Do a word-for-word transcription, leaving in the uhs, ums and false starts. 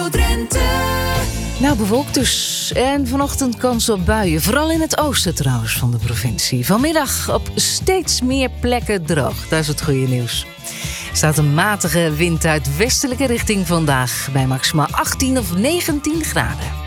Drenthe. Nou, bewolkt dus. En vanochtend kans op buien. Vooral in het oosten trouwens van de provincie. Vanmiddag op steeds meer plekken droog. Dat is het goede nieuws. Er staat een matige wind uit westelijke richting vandaag. Bij maximaal achttien of negentien graden.